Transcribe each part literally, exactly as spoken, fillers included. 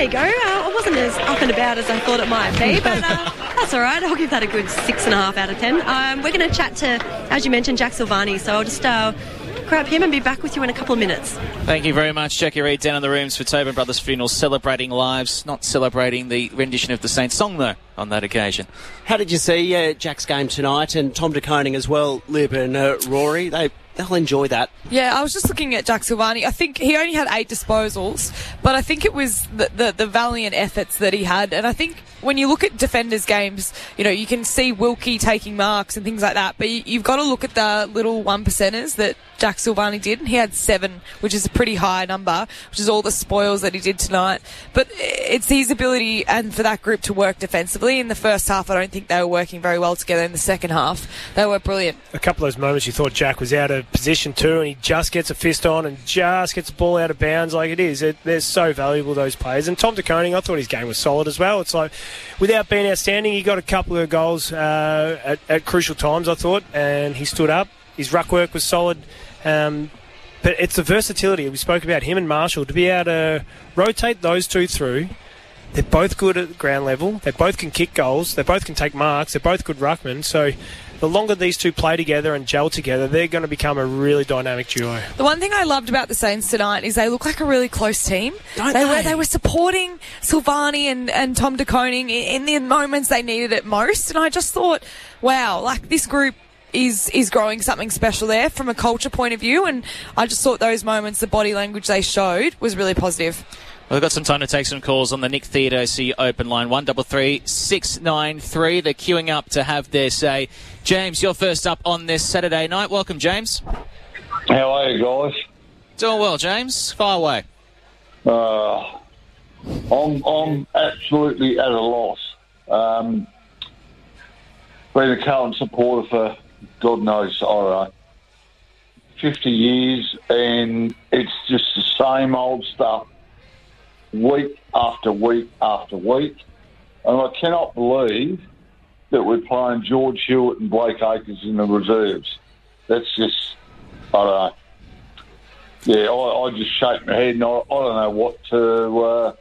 there you go. Uh, I wasn't as up and about as I thought it might be, but uh, that's all right. I'll give that a good six and a half out of ten. Um, we're going to chat to, as you mentioned, Jack Silvagni, so I'll just uh, grab him and be back with you in a couple of minutes. Thank you very much, Jackie Reid, down in the rooms for Tobin Brothers Funeral, celebrating lives, not celebrating the rendition of the Saints song, though, on that occasion. How did you see uh, Jack's game tonight, and Tom De Koning as well, Lib and uh, Rory? They... They'll enjoy that. Yeah, I was just looking at Jack Silvagni. I think he only had eight disposals, but I think it was the, the, the valiant efforts that he had. And I think when you look at defenders' games, you know, you can see Wilkie taking marks and things like that, but you, you've got to look at the little one percenters that Jack Silvagni did, and he had seven, which is a pretty high number, which is all the spoils that he did tonight. But it's his ability and for that group to work defensively. In the first half, I don't think they were working very well together. In the second half, they were brilliant. A couple of those moments you thought Jack was out of position too, and he just gets a fist on and just gets the ball out of bounds like it is. It, they're so valuable, those players. And Tom De Koning, I thought his game was solid as well. It's like, without being outstanding, he got a couple of goals uh, at, at crucial times, I thought, and he stood up. His ruck work was solid. Um, but it's the versatility. We spoke about him and Marshall. To be able to rotate those two through, they're both good at ground level. They both can kick goals. They both can take marks. They're both good ruckmen. So the longer these two play together and gel together, they're going to become a really dynamic duo. The one thing I loved about the Saints tonight is they look like a really close team. Don't they, they? were they were supporting Silvagni and, and Tom De Koning in, in the moments they needed it most. And I just thought, wow, like this group is is growing something special there from a culture point of view, and I just thought those moments, the body language they showed was really positive. Well, we've got some time to take some calls on the Nick Theodosi open line, one double three six nine three. They're queuing up to have their say. James, you're first up on this Saturday night. Welcome, James. How are you guys? Doing well, James. Fire away. Uh, I'm I'm absolutely at a loss. Um, been a Carlton supporter for God knows, I don't know, fifty years, and it's just the same old stuff, week after week after week. And I cannot believe that we're playing George Hewitt and Blake Acres in the reserves. That's just, I don't know. Yeah, I, I just shake my head, and I, I don't know what to... Uh,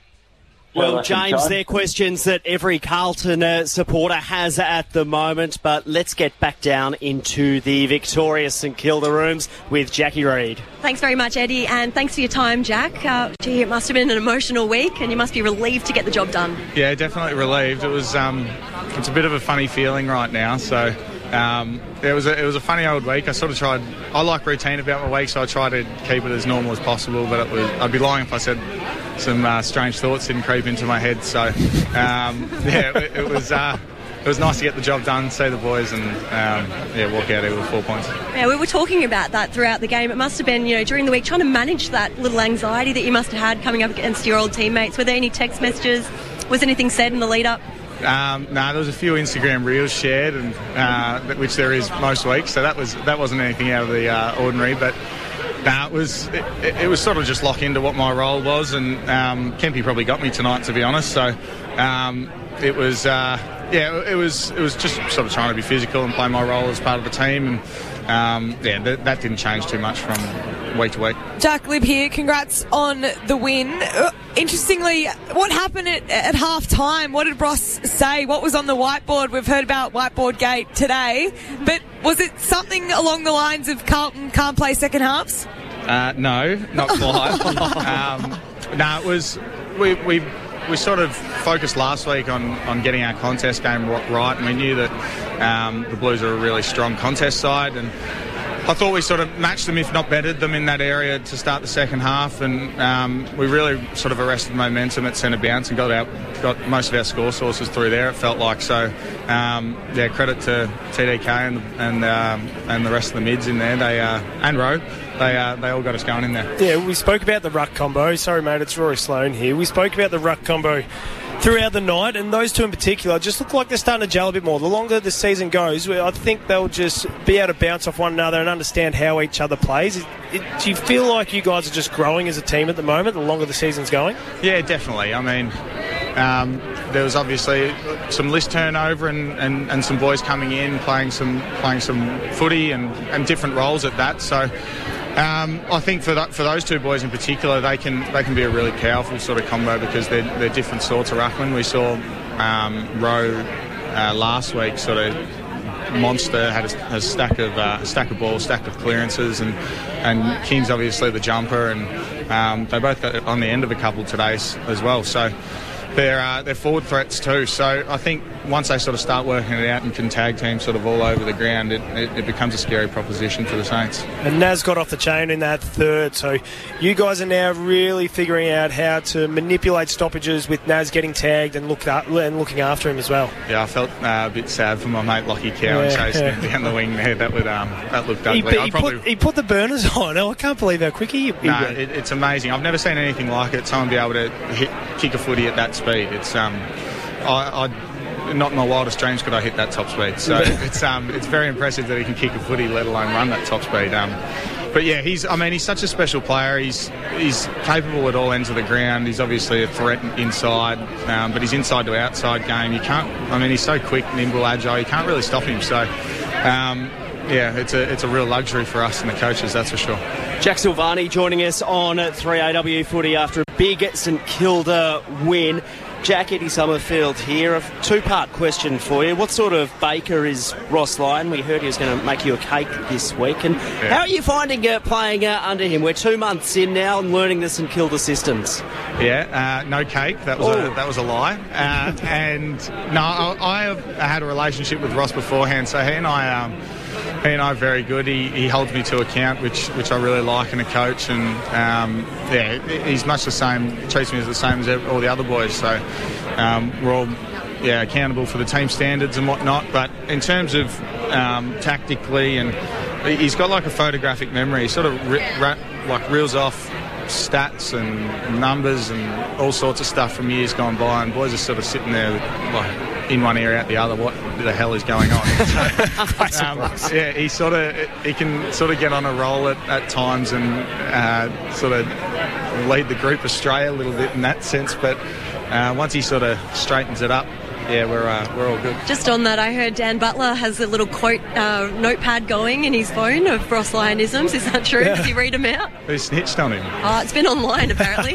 Well, James, they're questions that every Carlton uh, supporter has at the moment, but let's get back down into the victorious St Kilda rooms with Jackie Reid. Thanks very much, Eddie, and thanks for your time, Jack. Uh, gee, it must have been an emotional week, and you must be relieved to get the job done. Yeah, definitely relieved. It was, um, it's a bit of a funny feeling right now, so... Um, it was a, it was a funny old week. I sort of tried. I like routine about my week, so I try to keep it as normal as possible. But it was, I'd be lying if I said some uh, strange thoughts didn't creep into my head. So um, yeah, it, it was uh, it was nice to get the job done, see the boys, and um, yeah, walk out here with four points. Yeah, we were talking about that throughout the game. It must have been, you know, during the week trying to manage that little anxiety that you must have had coming up against your old teammates. Were there any text messages? Was anything said in the lead up? Um, no, nah, there was a few Instagram reels shared, and uh, which there is most weeks. So that was that wasn't anything out of the uh, ordinary. But nah, it was it, it was sort of just lock into what my role was, and um, Kempy probably got me tonight, to be honest. So um, it was uh, yeah, it was it was just sort of trying to be physical and play my role as part of the team, and um, yeah, th- that didn't change too much from week to week. Jack, Lib here. Congrats on the win. Uh, interestingly, what happened at, at half time? What did Ross say? What was on the whiteboard? We've heard about Whiteboard Gate today, but was it something along the lines of Carlton can't play second halves? Uh, no, not quite. um, no, it was we we we sort of focused last week on, on getting our contest game right, and we knew that um, the Blues are a really strong contest side, and I thought we sort of matched them, if not bettered them, in that area to start the second half, and um, we really sort of arrested momentum at centre bounce and got our, got most of our score sources through there, it felt like. So, um, yeah, credit to T D K and and, um, and the rest of the mids in there, they uh, and Rowe. They uh, they all got us going in there. Yeah, we spoke about the ruck combo. Sorry, mate, it's Rory Sloane here. We spoke about the ruck combo throughout the night, and those two in particular just look like they're starting to gel a bit more. The longer the season goes, I think they'll just be able to bounce off one another and understand how each other plays. It, it, do you feel like you guys are just growing as a team at the moment, the longer the season's going? Yeah, definitely. I mean, um, there was obviously some list turnover and, and, and some boys coming in, playing some playing some footy and, and different roles at that. So Um, I think for that, for those two boys in particular, they can they can be a really powerful sort of combo because they're, they're different sorts of ruckman. We saw um, Rowe uh, last week sort of monster, had a, a stack of uh, a stack of balls, stack of clearances, and and King's obviously the jumper, and um, they both got on the end of a couple today as well. So they're uh, they're forward threats too. So I think once they sort of start working it out and can tag team sort of all over the ground, it, it, it becomes a scary proposition for the Saints. And Naz got off the chain in that third, so you guys are now really figuring out how to manipulate stoppages with Naz getting tagged and looked up, and looking after him as well. Yeah, I felt uh, a bit sad for my mate Lockie Cowan yeah, chasing yeah. him down the wing there. That would um, that looked ugly. He, he, probably... put, he put the burners on. Oh, I can't believe how quick he, he no, went. It, it's amazing. I've never seen anything like it. Someone be able to hit, kick a footy at that speed. It's um, I. I Not in my wildest dreams could I hit that top speed. So it's um it's very impressive that he can kick a footy, let alone run that top speed. Um, but yeah, he's I mean he's such a special player. He's he's capable at all ends of the ground. He's obviously a threat inside, um, but his inside to outside game, you can't. I mean he's so quick, nimble, agile. You can't really stop him. So um, yeah, it's a it's a real luxury for us and the coaches, that's for sure. Jack Silvani joining us on three A W Footy after a big St Kilda win. Jack, Eddie Summerfield here. A two-part question for you. What sort of baker is Ross Lyon? We heard he was going to make you a cake this week. And yeah. How are you finding uh, playing uh, under him? We're two months in now and learning the St Kilda systems. Yeah, uh, no cake. That was a, that was a lie. Uh, and no, I, I have had a relationship with Ross beforehand, so he and I. Um, He and I are very good. He, he holds me to account, which which I really like in a coach. And um, yeah, he's much the same, treats me as the same as all the other boys. So um, we're all yeah accountable for the team standards and whatnot. But in terms of um, tactically, and he's got like a photographic memory. He sort of ri- ra- like reels off stats and numbers and all sorts of stuff from years gone by, and boys are sort of sitting there like in one ear out the other. What the hell is going on? So, um, yeah, he sort of he can sort of get on a roll at, at times and uh, sort of lead the group astray a little bit in that sense. But uh, once he sort of straightens it up, yeah, we're uh, we're all good. Just on that, I heard Dan Butler has a little quote uh, notepad going in his phone of Ross Lyonisms. Is that true? Yeah. Does he read them out? Who snitched on him? Oh, it's been online apparently.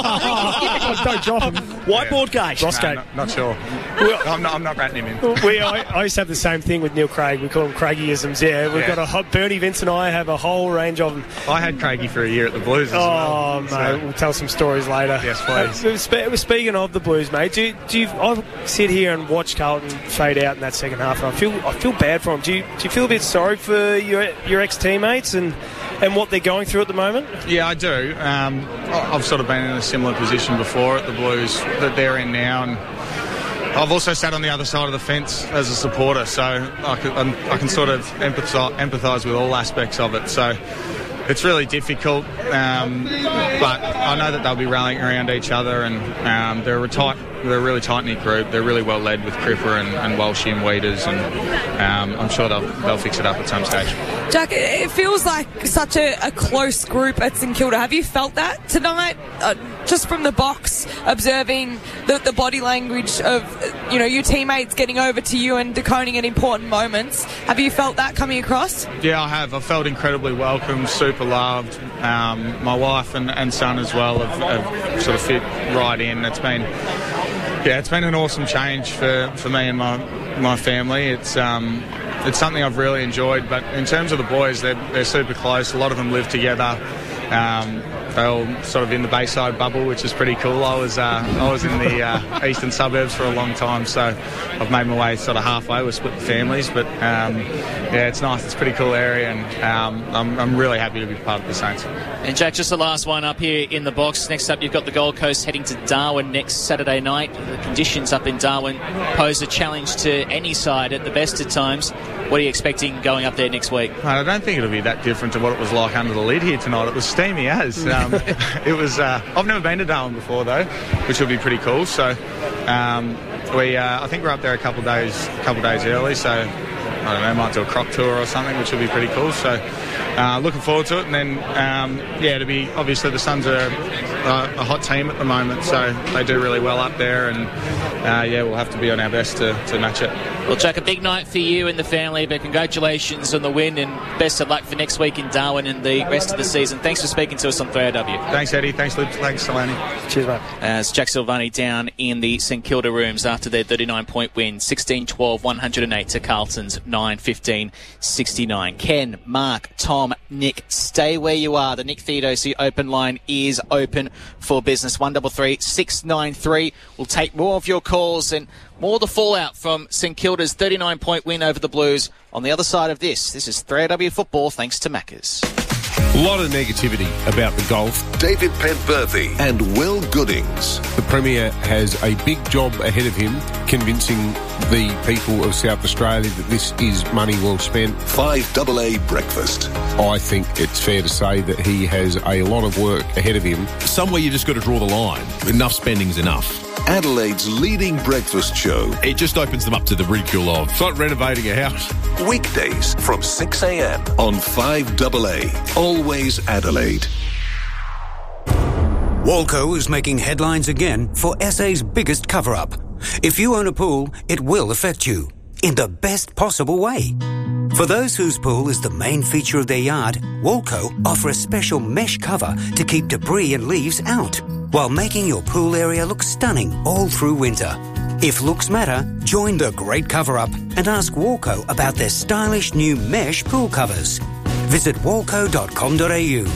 oh, don't drop him. Whiteboard yeah. gate. Ross no, gate. Not, not sure. Well, I'm not. I'm not ratting him in. we, I, I used to have the same thing with Neil Craig. We call him Craigyisms. Yeah, we've yeah. got a whole, Bernie Vince and I have a whole range of them. I had Craigie for a year at the Blues as oh, well. Oh mate, so. We'll tell some stories later. Yes, please. Uh, speaking of the Blues, mate, do, do you, I sit here and watch Carlton fade out in that second half, and I feel I feel bad for them. Do you do you feel a bit sorry for your your ex teammates and and what they're going through at the moment? Yeah, I do. Um, I've sort of been in a similar position before at the Blues that they're in now, and I've also sat on the other side of the fence as a supporter, so I can, I can sort of empathise, empathise with all aspects of it. So it's really difficult, um, but I know that they'll be rallying around each other, and um, they're a tight, they're a really tight-knit group. They're really well led with Cripper and, and Walshy and Weeders, and um, I'm sure they'll they'll fix it up at some stage. Jack, it feels like such a, a close group at St Kilda. Have you felt that tonight? Uh, just from the box, observing the, the body language of, you know, your teammates getting over to you and decoding at important moments. Have you felt that coming across? Yeah, I have. I felt incredibly welcome, super loved. Um, my wife and, and son as well have, have sort of fit right in. It's been, yeah, it's been an awesome change for, for me and my my family. It's um, it's something I've really enjoyed. But in terms of the boys, they're they're super close. A lot of them live together. Um, they're all sort of in the Bayside bubble, which is pretty cool. I was uh, I was in the uh, eastern suburbs for a long time, so I've made my way sort of halfway. We're split families, but um, yeah, it's nice. It's a pretty cool area, and um, I'm, I'm really happy to be part of the Saints. And Jack, just the last one up here in the box. Next up, you've got the Gold Coast heading to Darwin next Saturday night. The conditions up in Darwin pose a challenge to any side at the best of times. What are you expecting going up there next week? I don't think it'll be that different to what it was like under the lid here tonight. It was steamy as. Um, it was. Uh, I've never been to Darwin before though, which will be pretty cool. So um, we, uh, I think we're up there a couple of days, a couple of days early. So I don't know, might do a croc tour or something, which will be pretty cool. So uh, looking forward to it. And then um, yeah, it'll be obviously the Suns are uh, a hot team at the moment, so they do really well up there, and uh, yeah, we'll have to be on our best to, to match it. Well, Jack, a big night for you and the family, but congratulations on the win and best of luck for next week in Darwin and the rest of the season. Thanks for speaking to us on three R W. Thanks, Eddie. Thanks, Luke. Thanks, Solani. Cheers, mate. As Jack Silvani down in the St Kilda Rooms after their thirty-nine point win, sixteen twelve, one oh eight to Carlton's nine fifteen sixty-nine. Ken, Mark, Tom, Nick, stay where you are. The Nick Theodosi open line is open for business. one three three, six nine three. We'll take more of your calls and more the fallout from St Kilda's thirty-nine point win over the Blues on the other side of this. This is three R W Football, thanks to Macca's. A lot of negativity about the golf. David Penberthy and Will Goodings. The Premier has a big job ahead of him convincing the people of South Australia that this is money well spent. five A A Breakfast. I think it's fair to say that he has a lot of work ahead of him. Somewhere you just got to draw the line. Enough spending's enough. Adelaide's leading breakfast show. It just opens them up to the ridicule of, it's like renovating a house. Weekdays from six a.m. on five A A. Always Adelaide. Walco is making headlines again for S A's biggest cover-up. If you own a pool, it will affect you in the best possible way. For those whose pool is the main feature of their yard, Walco offer a special mesh cover to keep debris and leaves out, while making your pool area look stunning all through winter. If looks matter, join the great cover-up and ask Walco about their stylish new mesh pool covers. Visit walco dot com dot a u.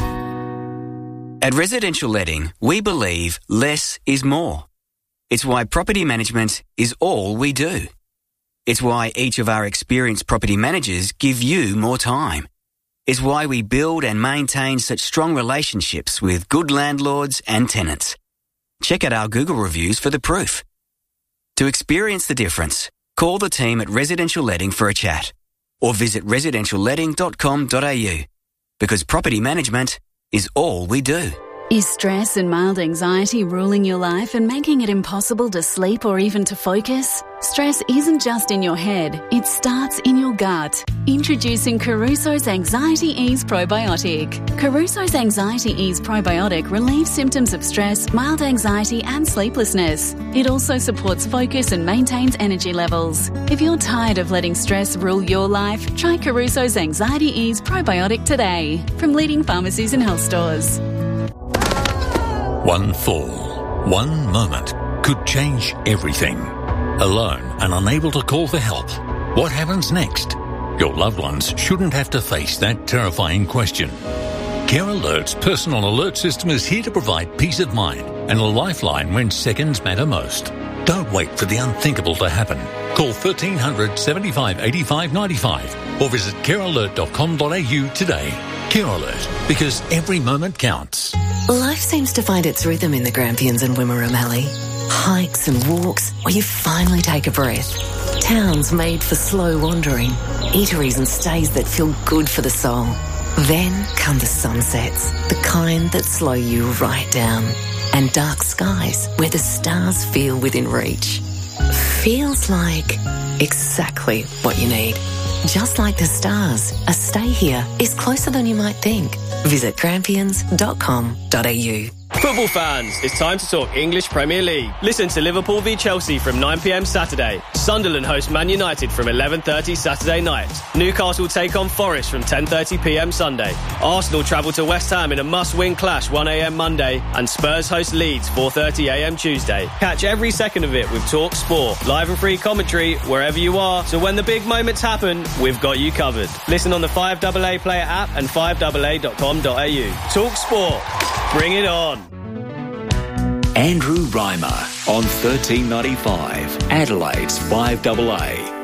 At Residential Letting, we believe less is more. It's why property management is all we do. It's why each of our experienced property managers give you more time. It's why we build and maintain such strong relationships with good landlords and tenants. Check out our Google reviews for the proof. To experience the difference, call the team at Residential Letting for a chat or visit residential letting dot com dot a u, because property management is all we do. Is stress and mild anxiety ruling your life and making it impossible to sleep or even to focus? Stress isn't just in your head, it starts in your gut. Introducing Caruso's Anxiety Ease Probiotic. Caruso's Anxiety Ease Probiotic relieves symptoms of stress, mild anxiety and sleeplessness. It also supports focus and maintains energy levels. If you're tired of letting stress rule your life, try Caruso's Anxiety Ease Probiotic today from leading pharmacies and health stores. One fall, one moment could change everything. Alone and unable to call for help, what happens next? Your loved ones shouldn't have to face that terrifying question. Care Alert's personal alert system is here to provide peace of mind and a lifeline when seconds matter most. Don't wait for the unthinkable to happen. Call thirteen hundred, seventy-five, eighty-five, ninety-five or visit care alert dot com dot a u today. Care Alert, because every moment counts. Life seems to find its rhythm in the Grampians and Wimmera Mallee. Hikes and walks where you finally take a breath. Towns made for slow wandering. Eateries and stays that feel good for the soul. Then come the sunsets, the kind that slow you right down. And dark skies where the stars feel within reach. Feels like exactly what you need. Just like the stars, a stay here is closer than you might think. Visit grampians dot com dot a u. Football fans, it's time to talk English Premier League. Listen to Liverpool v Chelsea from nine p.m. Saturday. Sunderland host Man United from eleven thirty Saturday night. Newcastle take on Forest from ten thirty p.m. Sunday. Arsenal travel to West Ham in a must-win clash one a.m. Monday. And Spurs host Leeds four thirty a.m. Tuesday. Catch every second of it with Talk Sport. Live and free commentary wherever you are. So when the big moments happen, we've got you covered. Listen on the five A A Player app and five A A dot com dot a u. Talk Sport. Bring it on. Andrew Reimer on thirteen ninety-five, Adelaide's five A A.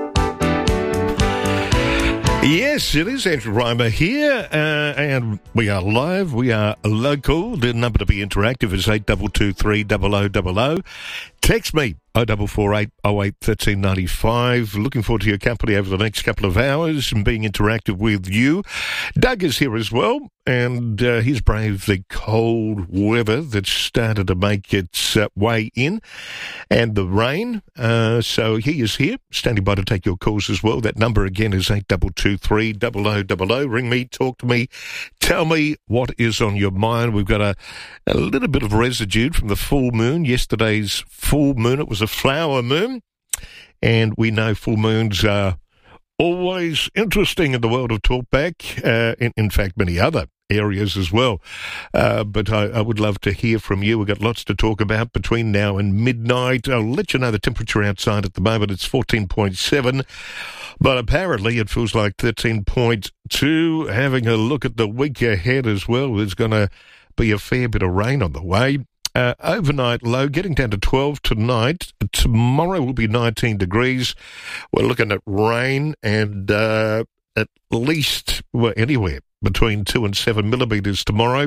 Yes, it is Andrew Reimer here, uh, and we are live, we are local. The number to be interactive is eight two two three zero zero zero zero. Text me, oh four four eight oh eight one three nine five. Looking forward to your company over the next couple of hours and being interactive with you. Doug is here as well, and uh, he's braved the cold weather that's started to make its uh, way in, and the rain. Uh, so he is here, standing by to take your calls as well. That number again is eight two two three zero zero zero zero. Ring me, talk to me, Tell me what is on your mind. We've got a, a little bit of residue from the full moon. Yesterday's full moon, it was a flower moon. And we know full moons are always interesting in the world of talkback, uh, in, in fact, many other areas as well. Uh, but I, I would love to hear from you. We've got lots to talk about between now and midnight. I'll let you know the temperature outside at the moment. It's fourteen point seven, but apparently it feels like thirteen point two. Having a look at the week ahead as well, there's going to be a fair bit of rain on the way. Uh, overnight low, getting down to twelve tonight. Tomorrow will be nineteen degrees. We're looking at rain and uh, at least, well, anywhere between two and seven millimetres tomorrow.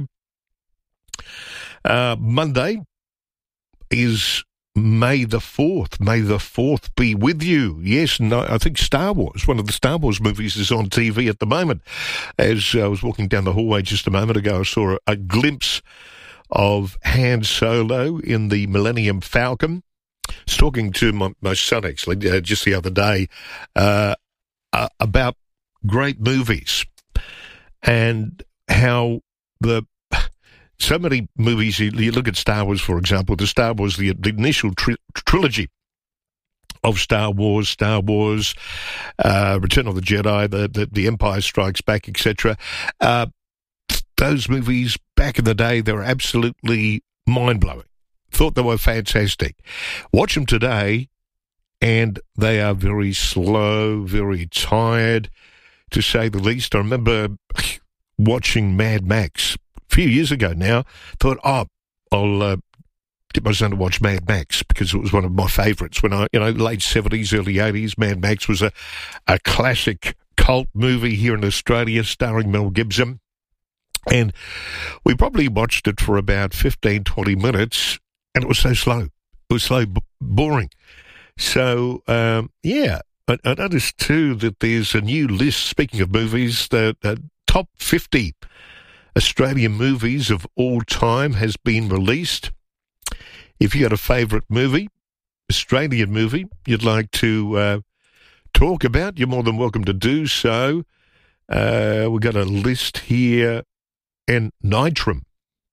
Uh, Monday is May the fourth. May the fourth be with you. Yes, no, I think Star Wars, one of the Star Wars movies is on T V at the moment. As I was walking down the hallway just a moment ago, I saw a, a glimpse of Han Solo in the Millennium Falcon. I was talking to my, my son, actually, uh, just the other day, uh, uh, about great movies and how the so many movies, you, you look at Star Wars, for example, the Star Wars, the, the initial tri- trilogy of Star Wars, Star Wars, uh, Return of the Jedi, the, the, the Empire Strikes Back, et cetera. Uh, those movies, back in the day, they were absolutely mind-blowing. Thought they were fantastic. Watch them today, and they are very slow, very tired, to say the least. I remember watching Mad Max a few years ago now. Thought, oh, I'll uh, dip my son to watch Mad Max because it was one of my favourites. When I, you know, late seventies, early eighties, Mad Max was a, a classic cult movie here in Australia starring Mel Gibson. And we probably watched it for about fifteen, twenty minutes, and it was so slow. It was so b- boring. So, um, yeah, I, I noticed too that there's a new list, speaking of movies, the uh, top fifty Australian movies of all time has been released. If you got a favourite movie, Australian movie, you'd like to uh, talk about, you're more than welcome to do so. Uh, we've got a list here. And Nitram.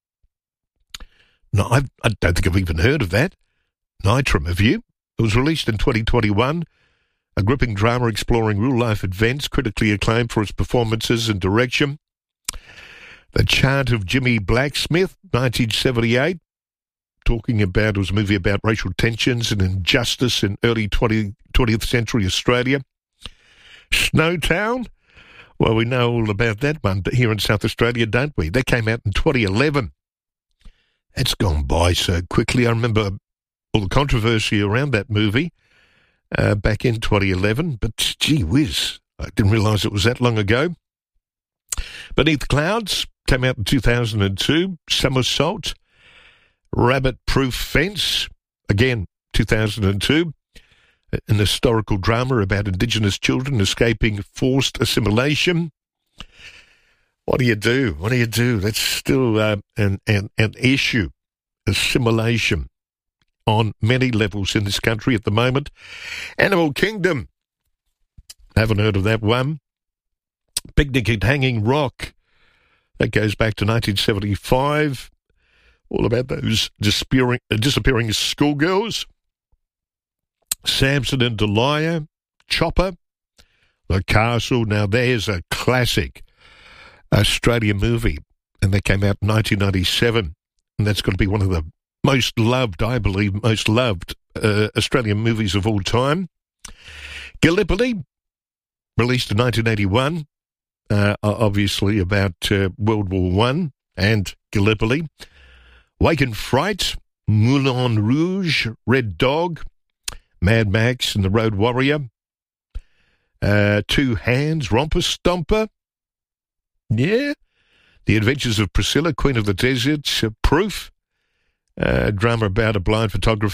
No, I, I don't think I've even heard of that. Nitram, have you? It was released in twenty twenty-one. A gripping drama exploring real-life events, critically acclaimed for its performances and direction. The Chant of Jimmy Blacksmith, nineteen seventy-eight. Talking about, it was a movie about racial tensions and injustice in early twentieth century Australia. Snowtown. Well, we know all about that one here in South Australia, don't we? That came out in twenty eleven. That's gone by so quickly. I remember all the controversy around that movie uh, back in twenty eleven, but gee whiz, I didn't realise it was that long ago. Beneath the Clouds came out in two thousand two. Somersault. Rabbit Proof Fence, again, two thousand two. An historical drama about Indigenous children escaping forced assimilation. What do you do? What do you do? That's still uh, an, an, an issue, assimilation, on many levels in this country at the moment. Animal Kingdom. Haven't heard of that one. Picnic at Hanging Rock. That goes back to nineteen seventy-five. All about those disappearing, uh, disappearing schoolgirls. Samson and Delilah, Chopper, The Castle. Now, there's a classic Australian movie, and that came out in nineteen ninety-seven, and that's going to be one of the most loved, I believe, most loved uh, Australian movies of all time. Gallipoli, released in nineteen eighty-one, uh, obviously about uh, World War One and Gallipoli. Wake and Fright, Moulin Rouge, Red Dog, Mad Max and the Road Warrior, uh, Two Hands, Romper Stomper, yeah, The Adventures of Priscilla, Queen of the Desert, uh, Proof, uh, drama about a blind photographer